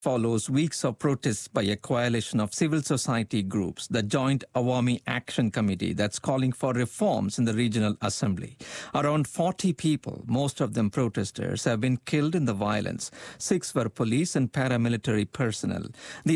follows weeks of protests by a coalition of civil society groups, the Joint Awami Action Committee, that's calling for reforms in the regional assembly. Around 40 people, most of them protesters, have been killed in the violence. 6 were police and paramilitary personnel. The